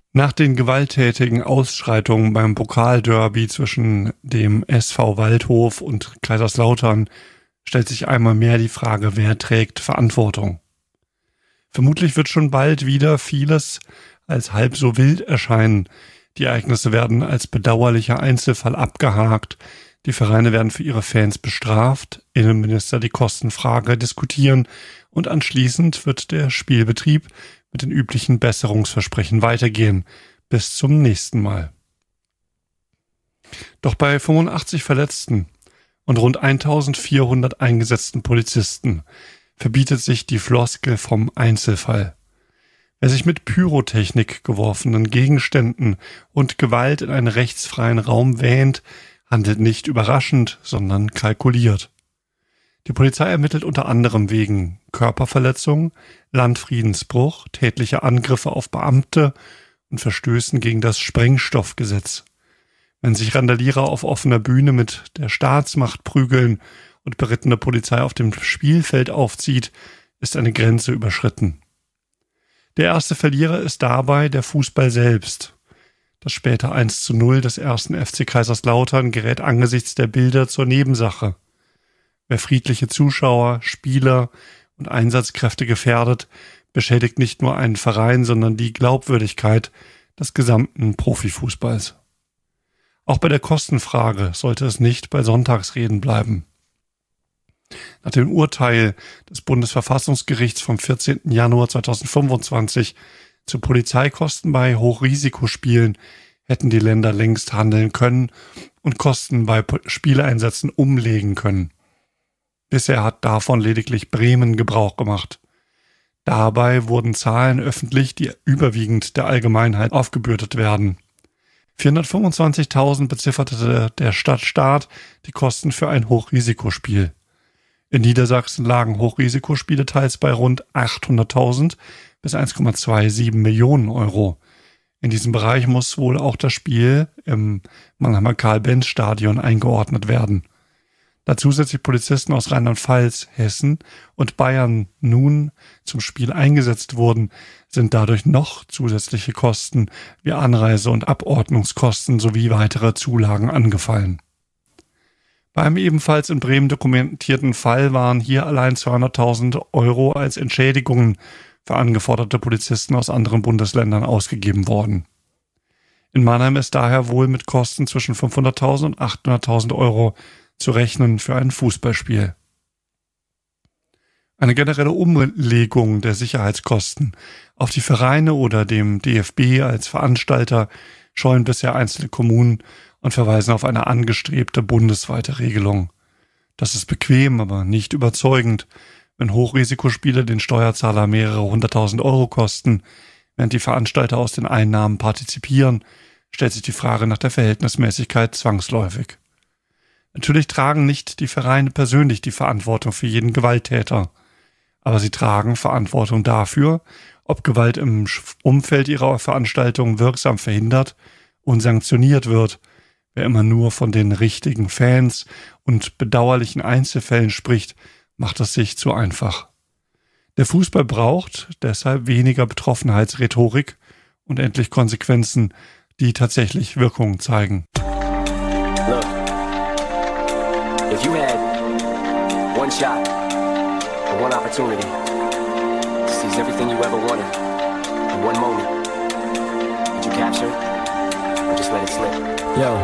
Nach den gewalttätigen Ausschreitungen beim Pokalderby zwischen dem SV Waldhof und Kaiserslautern stellt sich einmal mehr die Frage, wer trägt Verantwortung. Vermutlich wird schon bald wieder vieles als halb so wild erscheinen. Die Ereignisse werden als bedauerlicher Einzelfall abgehakt. Die Vereine werden für ihre Fans bestraft, Innenminister die Kostenfrage diskutieren und anschließend wird der Spielbetrieb mit den üblichen Besserungsversprechen weitergehen. Bis zum nächsten Mal. Doch bei 85 Verletzten und rund 1400 eingesetzten Polizisten verbietet sich die Floskel vom Einzelfall. Wer sich mit Pyrotechnik geworfenen Gegenständen und Gewalt in einen rechtsfreien Raum wähnt, handelt nicht überraschend, sondern kalkuliert. Die Polizei ermittelt unter anderem wegen Körperverletzung, Landfriedensbruch, tätlicher Angriffe auf Beamte und Verstößen gegen das Sprengstoffgesetz. Wenn sich Randalierer auf offener Bühne mit der Staatsmacht prügeln und berittene Polizei auf dem Spielfeld aufzieht, ist eine Grenze überschritten. Der erste Verlierer ist dabei der Fußball selbst. Das später 1:0 des ersten FC Kaiserslautern gerät angesichts der Bilder zur Nebensache. Wer friedliche Zuschauer, Spieler und Einsatzkräfte gefährdet, beschädigt nicht nur einen Verein, sondern die Glaubwürdigkeit des gesamten Profifußballs. Auch bei der Kostenfrage sollte es nicht bei Sonntagsreden bleiben. Nach dem Urteil des Bundesverfassungsgerichts vom 14. Januar 2025 zu Polizeikosten bei Hochrisikospielen hätten die Länder längst handeln können und Kosten bei Spieleinsätzen umlegen können. Bisher hat davon lediglich Bremen Gebrauch gemacht. Dabei wurden Zahlen öffentlich, die überwiegend der Allgemeinheit aufgebürdet werden. 425.000 bezifferte der Stadtstaat die Kosten für ein Hochrisikospiel. In Niedersachsen lagen Hochrisikospiele teils bei rund 800.000 bis 1,27 Millionen Euro. In diesem Bereich muss wohl auch das Spiel im Mannheimer Karl-Benz-Stadion eingeordnet werden. Da zusätzlich Polizisten aus Rheinland-Pfalz, Hessen und Bayern nun zum Spiel eingesetzt wurden, sind dadurch noch zusätzliche Kosten wie Anreise- und Abordnungskosten sowie weitere Zulagen angefallen. Bei einem ebenfalls in Bremen dokumentierten Fall waren hier allein 200.000 Euro als Entschädigungen für angeforderte Polizisten aus anderen Bundesländern ausgegeben worden. In Mannheim ist daher wohl mit Kosten zwischen 500.000 und 800.000 Euro zu rechnen für ein Fußballspiel. Eine generelle Umlegung der Sicherheitskosten auf die Vereine oder dem DFB als Veranstalter scheuen bisher einzelne Kommunen und verweisen auf eine angestrebte bundesweite Regelung. Das ist bequem, aber nicht überzeugend, wenn Hochrisikospiele den Steuerzahler mehrere 100.000 Euro kosten, während die Veranstalter aus den Einnahmen partizipieren, stellt sich die Frage nach der Verhältnismäßigkeit zwangsläufig. Natürlich tragen nicht die Vereine persönlich die Verantwortung für jeden Gewalttäter, aber sie tragen Verantwortung dafür, ob Gewalt im Umfeld ihrer Veranstaltung wirksam verhindert und sanktioniert wird. Wer immer nur von den richtigen Fans und bedauerlichen Einzelfällen spricht, macht es sich zu einfach. Der Fußball braucht deshalb weniger Betroffenheitsrhetorik und endlich Konsequenzen, die tatsächlich Wirkung zeigen. Look, if you had one shot or one opportunity to seize everything you ever wanted in one moment, would you capture it or just let it slip? Yo.